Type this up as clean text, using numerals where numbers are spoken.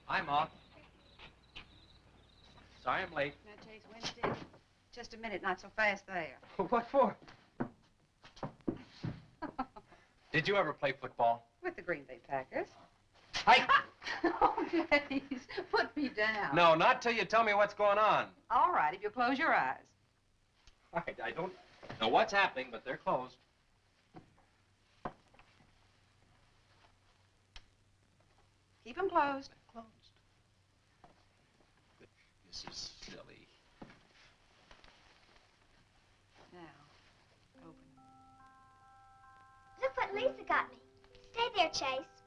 Hi, Ma. Sorry I'm late. Now, Chase, Wednesday. Just a minute, not so fast there. What for? Did you ever play football? With the Green Bay Packers. Hi. Oh, please, put me down. No, not till you tell me what's going on. All right, if you'll close your eyes. All right, I don't know what's happening, but they're closed. Keep them closed. Closed. This is silly. Now, open. Look what Lisa got me. Stay there, Chase.